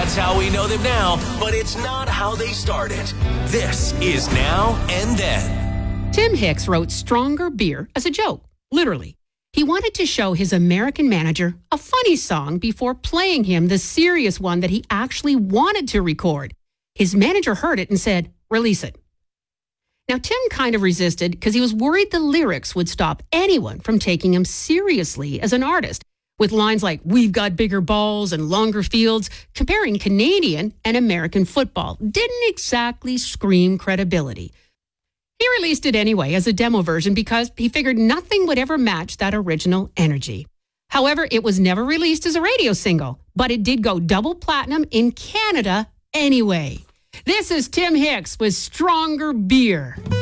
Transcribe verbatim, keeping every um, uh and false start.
That's how we know them now, but it's not how they started. This is Now and Then. Tim Hicks wrote Stronger Beer as a joke, literally. He wanted to show his American manager a funny song before playing him the serious one that he actually wanted to record. His manager heard it and said, release it. Now, Tim kind of resisted because he was worried the lyrics would stop anyone from taking him seriously as an artist, with lines like, we've got bigger balls and longer fields, comparing Canadian and American football didn't exactly scream credibility. He released it anyway as a demo version because he figured nothing would ever match that original energy. However, it was never released as a radio single, but it did go double platinum in Canada anyway. This is Tim Hicks with Stronger Beer.